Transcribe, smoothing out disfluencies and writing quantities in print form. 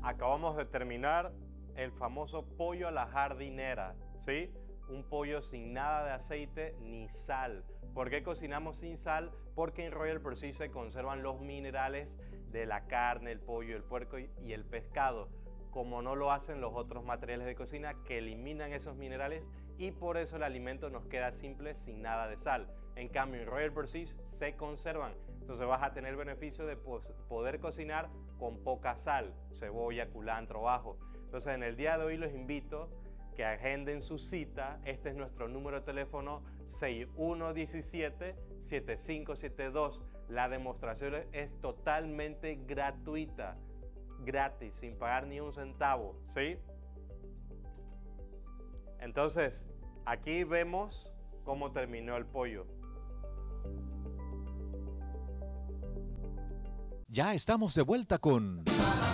Acabamos de terminar el famoso pollo a la jardinera, ¿sí? Un pollo sin nada de aceite ni sal. ¿Por qué cocinamos sin sal? Porque en Royal Prestige se conservan los minerales de la carne, el pollo, el puerco y el pescado, como no lo hacen los otros materiales de cocina que eliminan esos minerales, y por eso el alimento nos queda simple sin nada de sal. En cambio en Royal Prestige se conservan, entonces vas a tener el beneficio de poder cocinar con poca sal, cebolla, culantro, ajo. Entonces en el día de hoy los invito que agenden su cita. Este es nuestro número de teléfono 6117-7572. La demostración es totalmente gratuita, gratis, sin pagar ni un centavo, ¿sí? Entonces, aquí vemos cómo terminó el pollo. Ya estamos de vuelta con